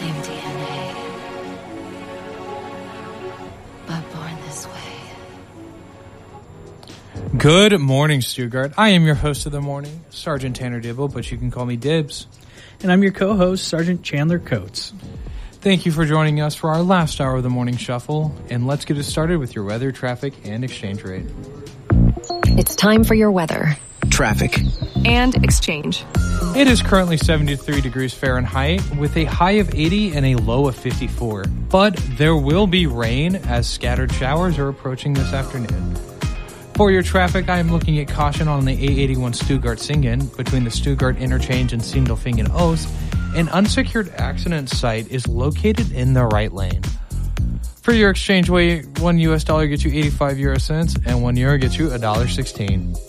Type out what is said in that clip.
same DNA, but born this way. Good morning, Stuttgart. I am your host of the morning, Sergeant Tanner Dibble, but you can call me Dibs. And I'm your co-host, Sergeant Chandler Coates. Thank you for joining us for our last hour of the morning shuffle, and let's get it started with your weather, traffic, and exchange rate. It's time for your weather, traffic, and exchange. It is currently 73 degrees Fahrenheit with a high of 80 and a low of 54. But there will be rain as scattered showers are approaching this afternoon. For your traffic, I am looking at caution on the A81 Stuttgart-Singen between the Stuttgart interchange and Sindelfingen-Ost. An unsecured accident site is located in the right lane. For your exchange rate, $1 US gets you 85 euro cents and €1 gets you $1.16.